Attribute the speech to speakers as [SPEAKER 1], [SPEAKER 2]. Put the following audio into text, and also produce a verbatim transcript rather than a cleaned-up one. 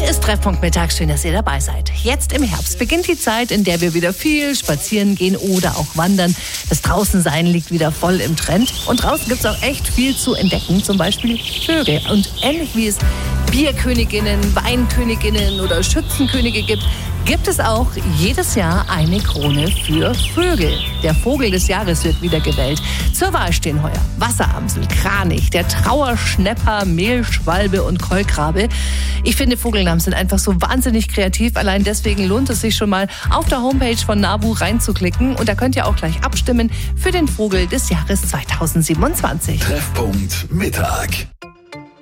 [SPEAKER 1] Hier ist Treffpunkt Mittag. Schön, dass ihr dabei seid. Jetzt im Herbst beginnt die Zeit, in der wir wieder viel spazieren gehen oder auch wandern. Das Draußensein liegt wieder voll im Trend. Und draußen gibt es auch echt viel zu entdecken, zum Beispiel Vögel. Und ähnlich wie es Bierköniginnen, Weinköniginnen oder Schützenkönige gibt, gibt es auch jedes Jahr eine Krone für Vögel. Der Vogel des Jahres wird wieder gewählt. Zur Wahl stehen heuer Wasseramsel, Kranich, der Trauerschnäpper, Mehlschwalbe und Kolkrabe. Ich finde, Vogelnamen sind einfach so wahnsinnig kreativ. Allein deswegen lohnt es sich schon mal, auf der Homepage von NABU reinzuklicken. Und da könnt ihr auch gleich abstimmen für den Vogel des Jahres zweitausendsiebenundzwanzig.
[SPEAKER 2] Treffpunkt Mittag.